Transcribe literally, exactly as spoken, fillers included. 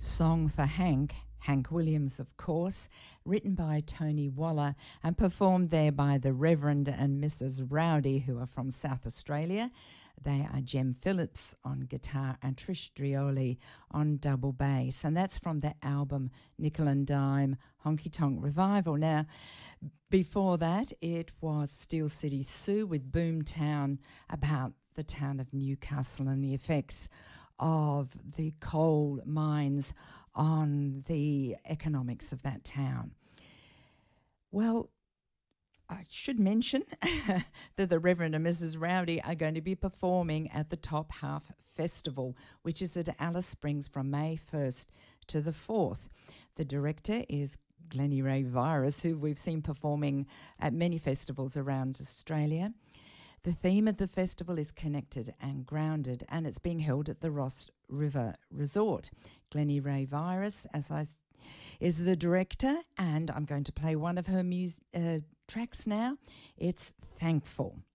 Song for Hank, Hank Williams, of course, written by Tony Waller and performed there by the Reverend and Missus Rowdy, who are from South Australia. They are Jem Phillips on guitar and Trish Drioli on double bass. And that's from the album Nickel and Dime Honky Tonk Revival. Now, before that, it was Steel City Sue with Boomtown, about the town of Newcastle and the effects of the coal mines on the economics of that town. Well, I should mention that the Reverend and Missus Rowdy are going to be performing at the Top Half Festival, which is at Alice Springs from May first to the fourth. The director is Glennie Ray Virus, who we've seen performing at many festivals around Australia. The theme of the festival is Connected and Grounded, and it's being held at the Ross River Resort. Glennie Ray Virus, as I s- is the director, and I'm going to play one of her mus- uh, tracks now. It's Thankful.